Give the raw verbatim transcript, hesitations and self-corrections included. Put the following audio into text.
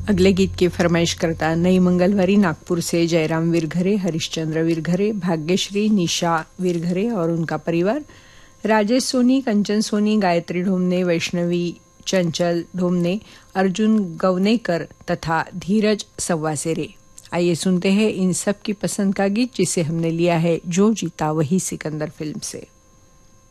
अगले गीत की फरमाइश करता नई मंगलवारी नागपुर से जयराम वीरघरे, हरिश्चंद्र वीरघरे, भाग्यश्री, निशा वीरघरे और उनका परिवार, राजेश सोनी, कंचन सोनी, गायत्री ढोमने, वैष्णवी चंचल ढोमने, अर्जुन गवनेकर तथा धीरज सव्वासेरे। आइए सुनते हैं इन सब की पसंद का गीत जिसे हमने लिया है जो जीता वही सिकंदर फिल्म से।